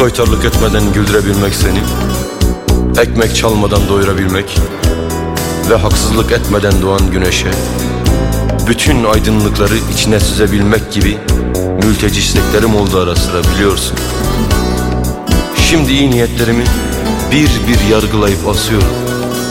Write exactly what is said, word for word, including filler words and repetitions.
soytarlık etmeden güldürebilmek seni, ekmek çalmadan doyurabilmek ve haksızlık etmeden doğan güneşe bütün aydınlıkları içine süzebilmek gibi mülteci isteklerim oldu ara sıra, biliyorsun. Şimdi iyi niyetlerimi bir bir yargılayıp asıyorum.